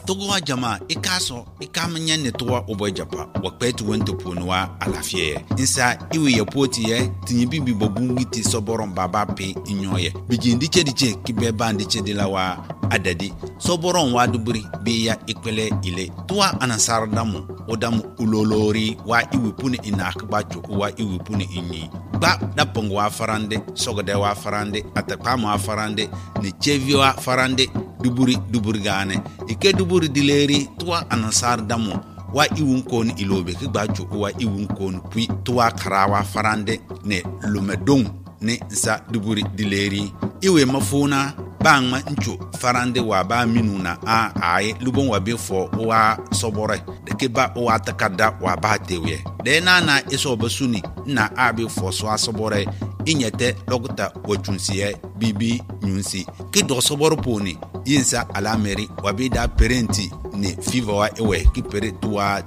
togo jama ikaso ikamnya ne towa obojapa wakpetu wento ponwa alafie insa iwe yapoti ye tinyibi bobungi ti soboron baba pe inyoye bijindi chediche kibeba ndi chedilawa adadi soboron wa duburi biya ikwele ile towa anasar damu odamu ulolori wa iwipuni inakbacho wa iwipuni inyi ba dapongo wa farande sogode wa farande atakama wa farande ne chevi wa farande duburi gane ike duburi dileri towa anasar damu wa iwunkon ilobe kigbacho wa iwunkon pui towa karawa farande ne lumedong ne za duburi dileri iwe mafuna bangma ncho farande wa ba minuna ai lubon wa befo wa sobore de ke ba wa takada wa ba tewe de na iso basuni na abi fo so asobore inyete lokuta wachunsiye bibi nyunsi ke do soboro poni yinsa alameri wa bida parenti ne fiva wa ewe ki pere tuwa